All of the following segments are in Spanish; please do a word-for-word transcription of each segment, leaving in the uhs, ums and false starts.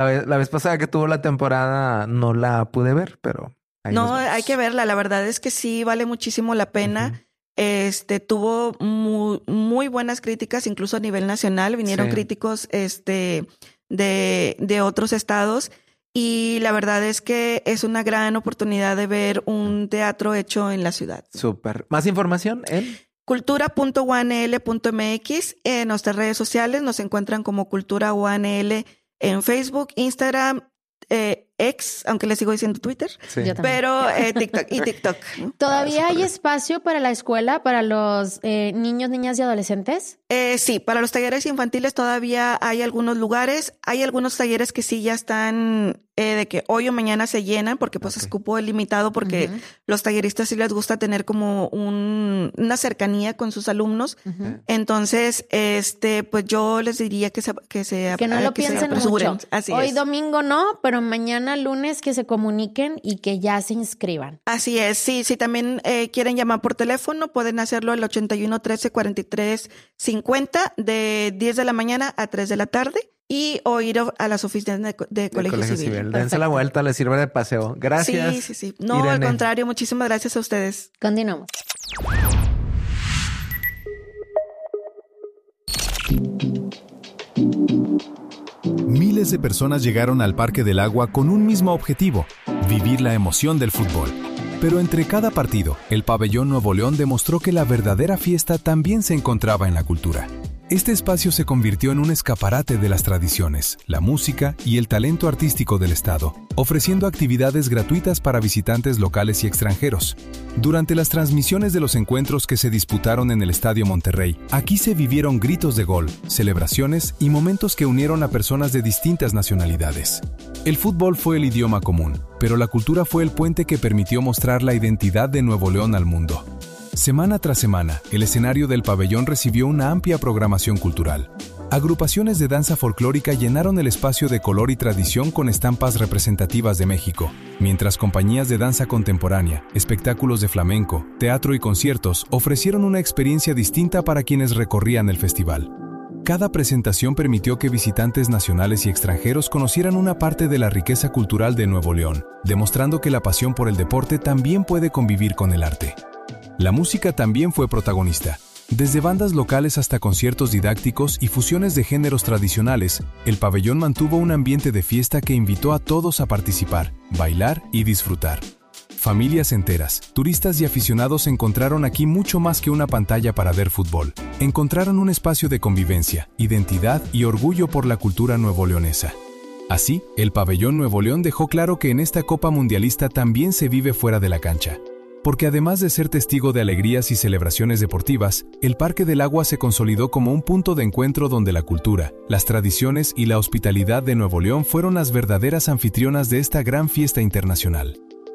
La vez, la vez pasada que tuvo la temporada no la pude ver, pero... ahí No, nos vemos. hay que verla. La verdad es que sí vale muchísimo la pena. Ujú. Este tuvo muy, muy buenas críticas, incluso a nivel nacional. Vinieron Sí. críticos este, de, de otros estados. Y la verdad es que es una gran oportunidad de ver un teatro hecho en la ciudad. Súper. ¿Más información en...? cultura punto u a n l punto m x. En nuestras redes sociales nos encuentran como Cultura U A N L en Facebook, Instagram, eh, X, aunque le sigo diciendo Twitter, Sí. Yo también. pero eh, TikTok y TikTok. ¿no? ¿Todavía Ah, hay súper. espacio para la escuela, para los eh, niños, niñas y adolescentes? Eh, sí, para los talleres infantiles todavía hay algunos lugares. Hay algunos talleres que sí ya están eh, de que hoy o mañana se llenan porque pues Ok. es cupo limitado porque Ujú. los talleristas sí les gusta tener como un, una cercanía con sus alumnos. Ujú. Entonces, este, pues yo les diría que se que se Que no lo que se piensen apresuren. mucho. Así Hoy es. domingo no, pero mañana lunes que se comuniquen y que ya se inscriban. Así es, sí, si también eh, quieren llamar por teléfono, pueden hacerlo al ochenta y uno trece cuarenta y tres cincuenta de diez de la mañana a tres de la tarde y o ir a las oficinas de, de De Colegio, Colegio Civil. Civil. Dense Perfecto. la vuelta, les sirve de paseo. Gracias. Sí, sí, sí. No, al Irene. contrario, muchísimas gracias a ustedes. Continuamos. Miles de personas llegaron al Parque del Agua con un mismo objetivo: vivir la emoción del fútbol. Pero entre cada partido, el Pabellón Nuevo León demostró que la verdadera fiesta también se encontraba en la cultura. Este espacio se convirtió en un escaparate de las tradiciones, la música y el talento artístico del estado, ofreciendo actividades gratuitas para visitantes locales y extranjeros. Durante las transmisiones de los encuentros que se disputaron en el Estadio Monterrey, aquí se vivieron gritos de gol, celebraciones y momentos que unieron a personas de distintas nacionalidades. El fútbol fue el idioma común, pero la cultura fue el puente que permitió mostrar la identidad de Nuevo León al mundo. Semana tras semana, el escenario del pabellón recibió una amplia programación cultural. Agrupaciones de danza folclórica llenaron el espacio de color y tradición con estampas representativas de México, mientras compañías de danza contemporánea, espectáculos de flamenco, teatro y conciertos ofrecieron una experiencia distinta para quienes recorrían el festival. Cada presentación permitió que visitantes nacionales y extranjeros conocieran una parte de la riqueza cultural de Nuevo León, demostrando que la pasión por el deporte también puede convivir con el arte. La música también fue protagonista. Desde bandas locales hasta conciertos didácticos y fusiones de géneros tradicionales, el pabellón mantuvo un ambiente de fiesta que invitó a todos a participar, bailar y disfrutar. Familias enteras, turistas y aficionados encontraron aquí mucho más que una pantalla para ver fútbol. Encontraron un espacio de convivencia, identidad y orgullo por la cultura nuevoleonesa. Así, el pabellón Nuevo León dejó claro que en esta Copa Mundialista también se vive fuera de la cancha. Porque además de ser testigo de alegrías y celebraciones deportivas, el Parque del Agua se consolidó como un punto de encuentro donde la cultura, las tradiciones y la hospitalidad de Nuevo León fueron las verdaderas anfitrionas de esta gran fiesta internacional.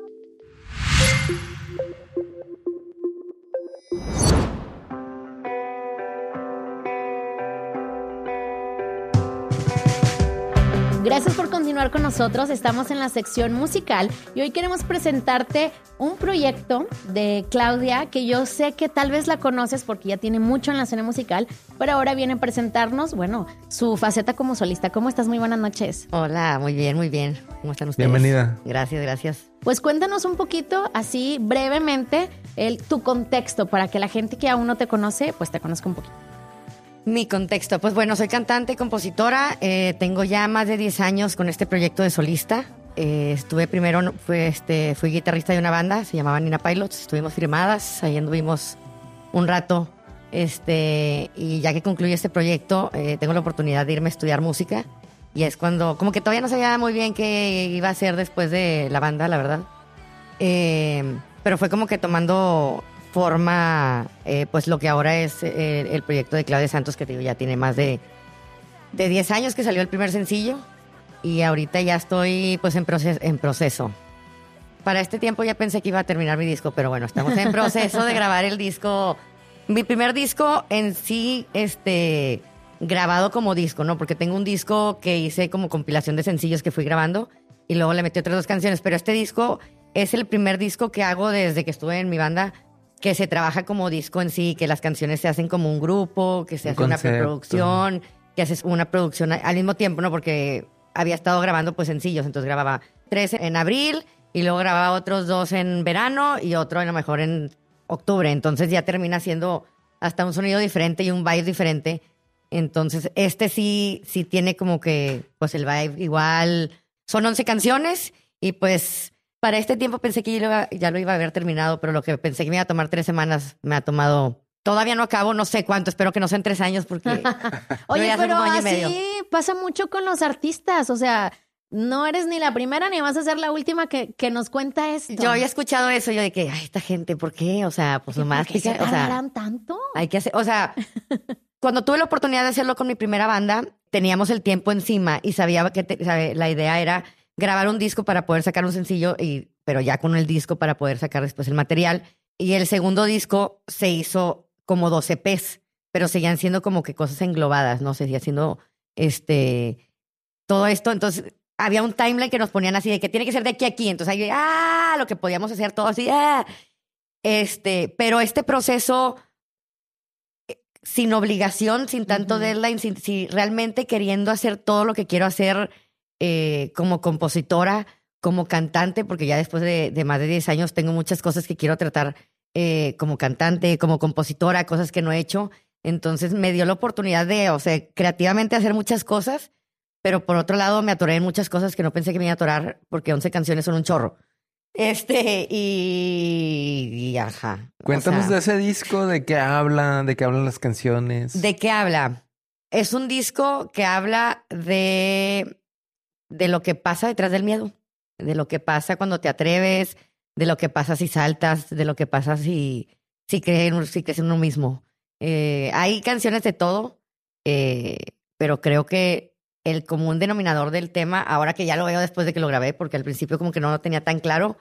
Gracias por continuar con nosotros. Estamos en la sección musical y hoy queremos presentarte un proyecto de Claudia que yo sé que tal vez la conoces porque ya tiene mucho en la escena musical, pero ahora viene a presentarnos, bueno, su faceta como solista. ¿Cómo estás? Muy buenas noches. Hola, muy bien, muy bien. ¿Cómo están ustedes? Bienvenida. Gracias, gracias. Pues cuéntanos un poquito, así brevemente, el, tu contexto para que la gente que aún no te conoce, pues te conozca un poquito. Mi contexto, pues bueno, soy cantante, compositora, eh, tengo ya más de diez años con este proyecto de solista. Eh, estuve primero, fue, este, fui guitarrista de una banda, se llamaba Nina Pilots, estuvimos firmadas, ahí anduvimos un rato, este, y ya que concluí este proyecto, eh, tengo la oportunidad de irme a estudiar música, y es cuando, como que todavía no sabía muy bien qué iba a hacer después de la banda, la verdad. Eh, pero fue como que tomando forma, eh, pues lo que ahora es eh, el proyecto de Claudia Santos, que te digo, ya tiene más de, de diez años que salió el primer sencillo y ahorita ya estoy pues en, proces- en proceso. Para este tiempo ya pensé que iba a terminar mi disco, pero bueno, estamos en proceso de grabar el disco, mi primer disco en sí, este, grabado como disco, ¿no? Porque tengo un disco que hice como compilación de sencillos que fui grabando y luego le metí otras dos canciones, pero este disco es el primer disco que hago desde que estuve en mi banda, que se trabaja como disco en sí, que las canciones se hacen como un grupo, que se Un hace una concepto. preproducción, que haces una producción al mismo tiempo, ¿no? Porque había estado grabando pues sencillos, entonces grababa tres en abril y luego grababa otros dos en verano y otro a lo mejor en octubre, entonces ya termina siendo hasta un sonido diferente y un vibe diferente. Entonces este sí, sí tiene como que pues el vibe igual, son once canciones y pues para este tiempo pensé que ya lo, iba, ya lo iba a haber terminado, pero lo que pensé que me iba a tomar tres semanas me ha tomado... Todavía no acabo, no sé cuánto, espero que no sean tres años porque... Oye, ya pero un año y así medio. pasa mucho con los artistas, o sea, no eres ni la primera ni vas a ser la última que, que nos cuenta esto. Yo había escuchado eso, yo de que, ay, esta gente, ¿por qué? O sea, pues nomás... ¿Por qué se pica- o sea, tardarán tanto? hay que hacer, o sea, cuando tuve la oportunidad de hacerlo con mi primera banda, teníamos el tiempo encima y sabía que te- sabe, la idea era grabar un disco para poder sacar un sencillo, y, pero ya con el disco para poder sacar después el material. Y el segundo disco se hizo como dos E Pes, pero seguían siendo como que cosas englobadas, ¿no? Seguía siendo este, todo esto. Entonces, había un timeline que nos ponían así de que tiene que ser de aquí a aquí. Entonces, ahí, ah, lo que podíamos hacer todo así, ah. Este, pero este proceso eh, sin obligación, sin tanto Ujú. deadline, sin, si realmente queriendo hacer todo lo que quiero hacer eh, como compositora, como cantante, porque ya después de, de más de diez años tengo muchas cosas que quiero tratar eh, como cantante, como compositora, cosas que no he hecho. Entonces me dio la oportunidad de, o sea, creativamente hacer muchas cosas, pero por otro lado me atoré en muchas cosas que no pensé que me iba a atorar, porque once canciones son un chorro. Este, y, y ajá. o Cuéntanos sea, de ese disco, de qué habla, de qué hablan las canciones. ¿de qué habla? Es un disco que habla de, de lo que pasa detrás del miedo, de lo que pasa cuando te atreves, de lo que pasa si saltas, de lo que pasa si, si, crees, en uno- si crees en uno mismo. Eh, hay canciones de todo, eh, pero creo que el común denominador del tema, ahora que ya lo veo después de que lo grabé, porque al principio como que no lo tenía tan claro,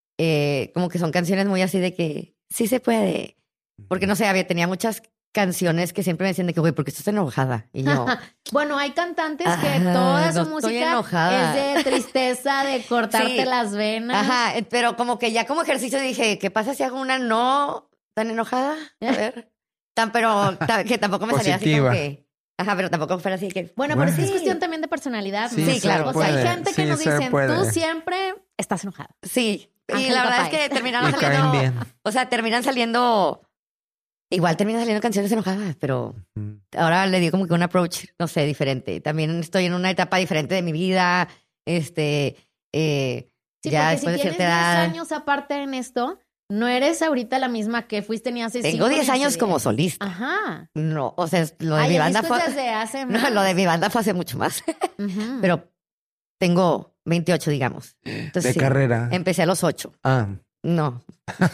eh, como que son canciones muy así de que sí se puede. Porque no sé, había, tenía muchas canciones que siempre me decían de que, güey, ¿por qué estás enojada? Y yo, Bueno, hay cantantes que Ah, toda no su estoy música enojada. es de tristeza, de cortarte Sí. las venas. ajá, eh, pero como que ya como ejercicio dije, ¿qué pasa si hago una no tan enojada? A ver. Tan, pero ta- que tampoco me salía así como Positiva. que, ajá, pero tampoco fuera así que, Bueno, Bueno. pero sí es Sí. cuestión también de personalidad, Sí, ¿no? Sí, claro. O sea, hay puede. gente que Sí, nos se dicen, puede. tú siempre estás enojada. sí. Y Ángel la verdad Tapay. es que terminaron Y caen saliendo, bien. o sea, terminan saliendo, igual terminan saliendo canciones enojadas, pero Mm. ahora le dio como que un approach, no sé, diferente. También estoy en una etapa diferente de mi vida, este, eh, Sí, ya porque después si de tienes cierta diez edad. años aparte en esto, no eres ahorita la misma que fuiste ni hace cinco Tengo diez ni hace años como diez. solista. Ajá. No, o sea, lo de Ay, mi el banda disco fue, es desde hace no, más. lo de mi banda fue hace mucho más, Ujú. pero tengo veintiocho, digamos. Entonces, De sí, carrera. empecé a los ocho. Ah. No,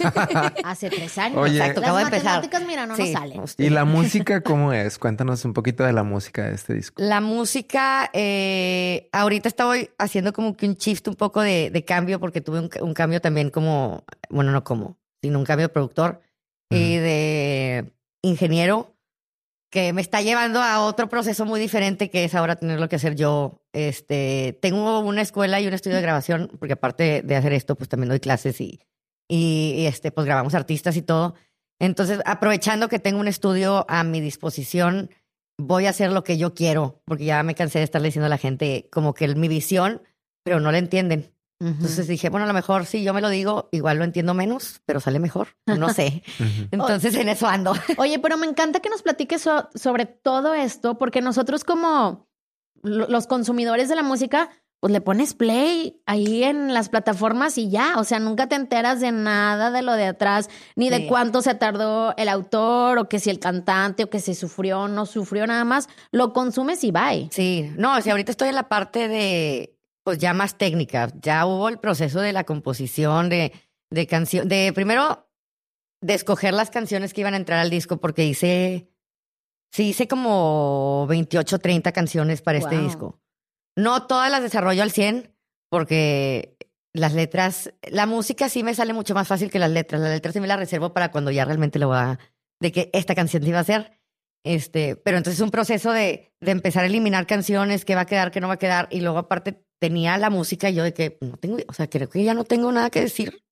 Hace tres años. Oye. exacto, Las acabo de empezar. matemáticas, mira, no Sí, nos salen. usted- ¿Y la música cómo es? Cuéntanos un poquito de la música de este disco. La música, eh, ahorita estoy haciendo como que un shift, un poco de, de cambio, porque tuve un, un cambio también como, bueno, no como, sino un cambio de productor y Ujú. de ingeniero, que me está llevando a otro proceso muy diferente, que es ahora tenerlo que hacer yo. Este, tengo una escuela y un estudio de grabación, porque aparte de hacer esto, pues también doy clases y, y, y, este, pues grabamos artistas y todo. Entonces, aprovechando que tengo un estudio a mi disposición, voy a hacer lo que yo quiero, porque ya me cansé de estarle diciendo a la gente como que es mi visión, pero no la entienden. Ujú. Entonces dije, bueno, a lo mejor si yo me lo digo, igual lo entiendo menos, pero sale mejor. No sé. Ujú. Entonces en eso ando. Oye, pero me encanta que nos platiques so- sobre todo esto, porque nosotros como lo- los consumidores de la música, pues le pones play ahí en las plataformas y ya, o sea, nunca te enteras de nada de lo de atrás, ni de Sí. cuánto se tardó el autor, o que si el cantante, o que si sufrió o no sufrió, nada más, lo consumes y bye. Sí, no, si ahorita estoy en la parte de, pues ya más técnica. Ya hubo el proceso de la composición, de, de canción, de primero de escoger las canciones que iban a entrar al disco, porque hice, sí, hice como veintiocho, treinta canciones para este Wow. disco. No todas las desarrollo al cien, porque las letras, la música sí me sale mucho más fácil que las letras. Las letras sí me las reservo para cuando ya realmente lo voy a, de que esta canción sí va a ser. Este, pero entonces es un proceso de, de empezar a eliminar canciones, qué va a quedar, qué no va a quedar. Y luego aparte tenía la música y yo de que no tengo, o sea, creo que ya no tengo nada que decir.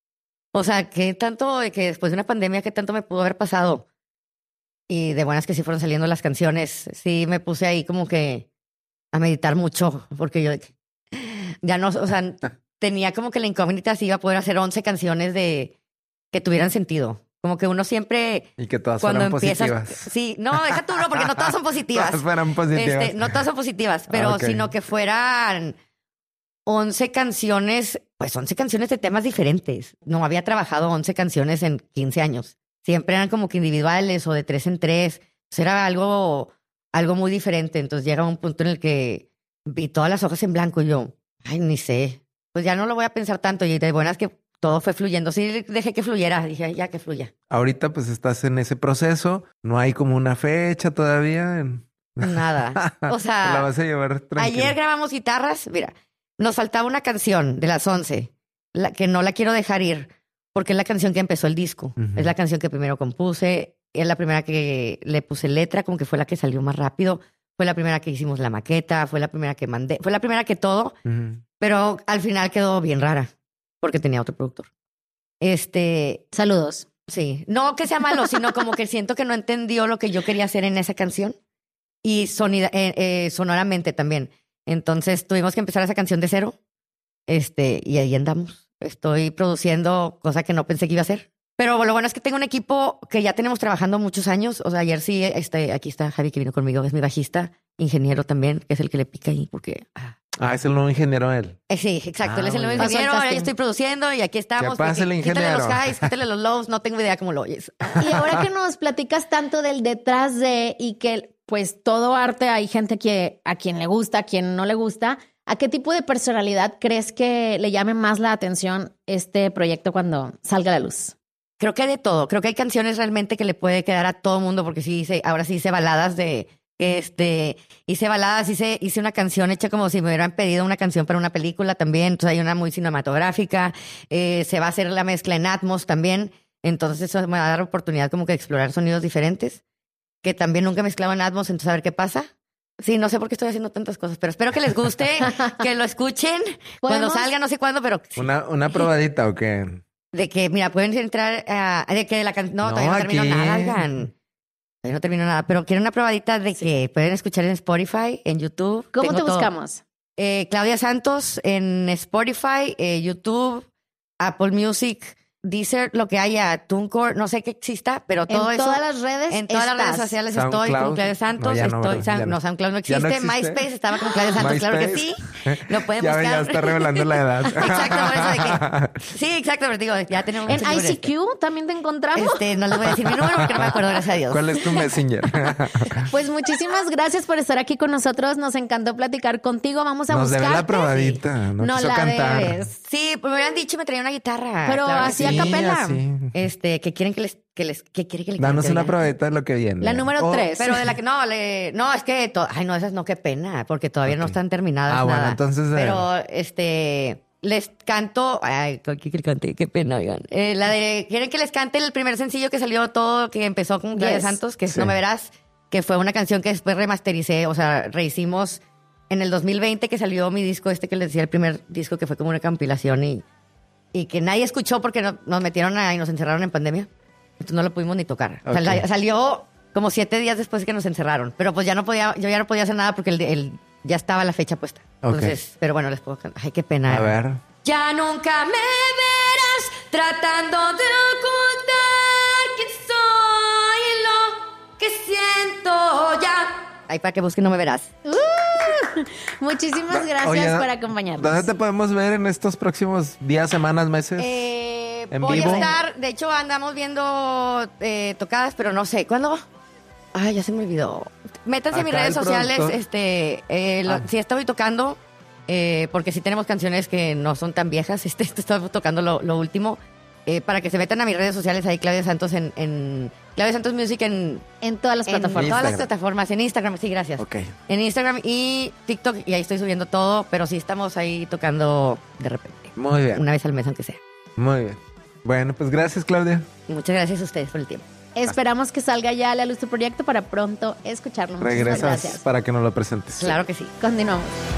O sea, qué tanto, de que después de una pandemia, qué tanto me pudo haber pasado. Y de buenas que sí fueron saliendo las canciones. Sí, me puse ahí como que a meditar mucho, porque yo ya no, o sea, tenía como que la incógnita si iba a poder hacer once canciones de que tuvieran sentido. Como que uno siempre... Y que todas cuando fueran empiezas, positivas. Sí, no, deja tú, no, porque no todas son positivas. Todas fueran positivas. Este, no todas son positivas, pero Ah, ok. sino que fueran once canciones, pues once canciones de temas diferentes. No había trabajado once canciones en quince años. Siempre eran como que individuales o de tres en tres. Entonces era algo, algo muy diferente. Entonces llega un punto en el que vi todas las hojas en blanco y yo, ay, ni sé. Pues ya no lo voy a pensar tanto. Y de buenas que todo fue fluyendo. Sí, dejé que fluyera. Dije, ya que fluya. Ahorita pues estás en ese proceso. No hay como una fecha todavía. En... Nada. O sea, Te la vas a llevar tranquila. ayer grabamos guitarras. Mira, nos faltaba una canción de las once, la que no la quiero dejar ir, porque es la canción que empezó el disco. Ujú. Es la canción que primero compuse. Es la primera que le puse letra, como que fue la que salió más rápido. Fue la primera que hicimos la maqueta. Fue la primera que mandé. Fue la primera que todo. Ujú. Pero al final quedó bien rara, porque tenía otro productor. Este, Saludos. sí. No que sea malo, sino como que siento que no entendió lo que yo quería hacer en esa canción. Y sonida, eh, eh, sonoramente también. Entonces tuvimos que empezar esa canción de cero. Este, y ahí andamos. Estoy produciendo cosa que no pensé que iba a hacer. Pero lo bueno es que tengo un equipo que ya tenemos trabajando muchos años. O sea, ayer sí, este, aquí está Javi que vino conmigo, es mi bajista, ingeniero también, que es el que le pica ahí porque... Ah. Ah, es el nuevo ingeniero él. Eh, sí, exacto. Ah, Él es el nuevo muy bien. ingeniero. Pasó el Ahora yo casting. estoy produciendo y aquí estamos. Que pase el Quí- Quítale ingeniero. los highs, quítale los lows. No tengo idea cómo lo oyes. Y ahora que nos platicas tanto del detrás de y que pues todo arte hay gente que a quien le gusta, a quien no le gusta, ¿a qué tipo de personalidad crees que le llame más la atención este proyecto cuando salga a la luz? Creo que hay de todo. Creo que hay canciones realmente que le puede quedar a todo mundo porque sí hice, ahora sí hice baladas de, este, hice baladas, hice, hice una canción hecha como si me hubieran pedido una canción para una película también. Entonces hay una muy cinematográfica. Eh, se va a hacer la mezcla en Atmos también. Entonces eso me va a dar oportunidad como que de explorar sonidos diferentes que también nunca he mezclado en Atmos. Entonces a ver qué pasa. Sí, no sé por qué estoy haciendo tantas cosas, pero espero que les guste, que lo escuchen cuando ¿Podemos? salga, no sé cuándo, pero sí. ¿Una, una probadita o qué? De que, mira, pueden entrar a... De que la can... No, No, todavía no termino aquí. nada, oigan. Todavía no termino nada. Pero quiero una probadita de que pueden escuchar en Spotify, en YouTube. ¿Cómo Tengo te todo. buscamos? Eh, Claudia Santos en Spotify, eh, YouTube, Apple Music, Deezer, lo que haya, TuneCore, no sé qué exista, pero todo en eso... todas las redes En todas las estás. redes sociales estoy SoundCloud. con Claudia Santos. No, ya no, estoy, ¿verdad? Sound- Ya no. no, SoundCloud no ¿Ya existe. no existe? MySpace estaba con Claudia Santos, claro que sí. Lo pueden Ya, buscar. ya está revelando la edad. Exacto, por eso de que... Sí, exacto, pero digo, ya tenemos... En muchos I C seguidores. Q también te encontramos. Este, no les voy a decir mi número porque no me acuerdo, gracias a Dios. ¿Cuál es tu messenger? Pues muchísimas gracias por estar aquí con nosotros. Nos encantó platicar contigo. Vamos a Nos debe buscarte. la probadita. No, No quiso la cantar. debes. Sí, pues me hubieran dicho y me traía una guitarra. Pero claro que así sí. a capela. así. Este, que quieren que les, que les, que quiere que les Danos cante, una oigan? probadita de lo que viene. La número Oh, tres. Pero de la que no, le, no, es que, to- ay, no, esas no, qué pena, porque todavía no Ok. están terminadas Ah, bueno, nada. entonces, eh. Pero, este, les canto, ay, ¿con qué que le cante? Qué pena, oigan. Eh, la de, quieren que les cante el primer sencillo que salió todo, que empezó con Claudia Yes. Santos, que es Sí. No Me Verás, que fue una canción que después remastericé, o sea, rehicimos en el dos mil veinte que salió mi disco este que les decía, el primer disco que fue como una compilación y, y que nadie escuchó porque no- nos metieron a, y nos encerraron en pandemia. Entonces no lo pudimos ni tocar. O sea, Ok. la- salió como siete días después de que nos encerraron. Pero pues ya no podía, yo ya no podía hacer nada porque el, el- ya estaba la fecha puesta. Ok. Entonces, pero bueno, les puedo cantar. Ay, qué pena. A ver. Ya nunca me verás tratando de ocultar quién soy y lo que siento ya. Ay, para que busquen No Me Verás. Muchísimas gracias Oye, por acompañarnos. ¿Dónde te podemos ver en estos próximos días, semanas, meses? Eh, ¿En voy vivo? a estar, de hecho andamos viendo eh, tocadas, pero no sé, ¿cuándo? Ay, ya se me olvidó. Métanse a mis Acá redes el sociales, productor. este, eh, lo- Ah. sí estoy tocando, eh, porque sí tenemos canciones que no son tan viejas, este, este estoy tocando lo, lo último, eh, para que se metan a mis redes sociales, ahí Claudia Santos en, en Claudia Santos Music en, En todas las en plataformas. todas las Instagram. plataformas, en Instagram, sí, gracias. Ok. En Instagram y TikTok, y ahí estoy subiendo todo, pero sí estamos ahí tocando de repente, Muy bien. una vez al mes aunque sea. Muy bien. Bueno, pues gracias, Claudia. Muchas gracias a ustedes por el tiempo. Esperamos que salga ya a la luz tu proyecto para pronto escucharlo. Muchísimas Regresas gracias. para que nos lo presentes. Claro que sí. Continuamos.